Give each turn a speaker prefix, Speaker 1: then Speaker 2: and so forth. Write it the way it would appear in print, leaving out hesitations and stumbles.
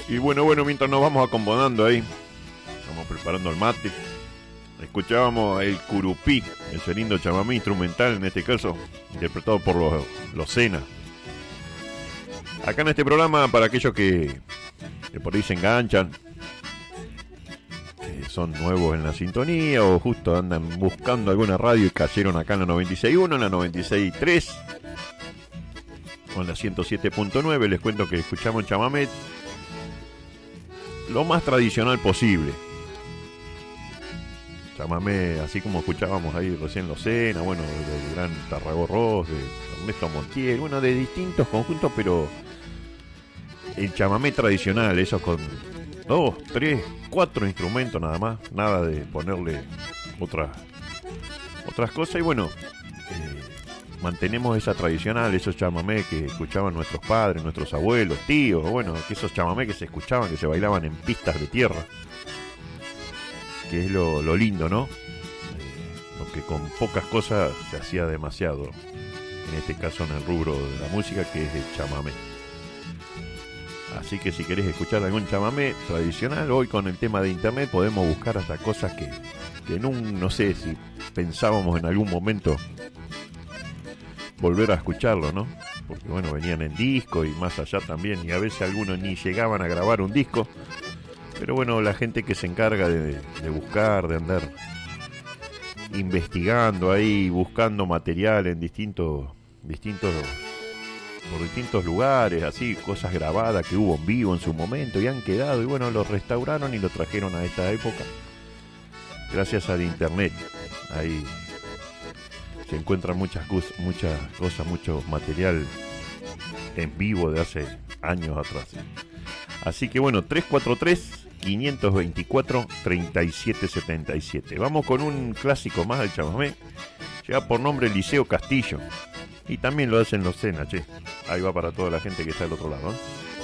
Speaker 1: Y bueno, mientras nos vamos acomodando ahí, estamos preparando el mate. Escuchábamos el curupí, ese lindo chamamé instrumental, en este caso, interpretado por los Sena. Acá en este programa, para aquellos que por ahí se enganchan, que son nuevos en la sintonía o justo andan buscando alguna radio y cayeron acá en la 96.1, en la 96.3 o en la 107.9, les cuento que escuchamos chamamé lo más tradicional posible. Chamamé, así como escuchábamos ahí recién los Sena, bueno, del gran Tarragó Ross, de Ernesto Montiel, bueno, de distintos conjuntos, pero el chamamé tradicional, esos con 2, 3, 4 instrumentos nada más, nada de ponerle otras cosas, y bueno, mantenemos esa tradicional, esos chamamé que escuchaban nuestros padres, nuestros abuelos, tíos, bueno, esos chamamé que se escuchaban, que se bailaban en pistas de tierra, que es lo lindo, ¿no? Lo que con pocas cosas se hacía demasiado, en este caso en el rubro de la música, que es el chamamé. Así que si querés escuchar algún chamamé tradicional, hoy con el tema de internet podemos buscar hasta cosas que no sé si pensábamos en algún momento volver a escucharlo, ¿no? Porque bueno, venían en disco y más allá también, y a veces algunos ni llegaban a grabar un disco. Pero bueno, la gente que se encarga de buscar, de andar investigando ahí, buscando material en distintos por distintos lugares, así, cosas grabadas que hubo en vivo en su momento y han quedado, y bueno, los restauraron y lo trajeron a esta época gracias al internet. Ahí se encuentran muchas cosas, mucho material en vivo de hace años atrás. Así que bueno, 343-524-3777. Vamos con un clásico más del chamamé. Lleva por nombre Liceo Castillo. Y también lo hacen los Sena, che. Ahí va para toda la gente que está del otro lado, ¿eh?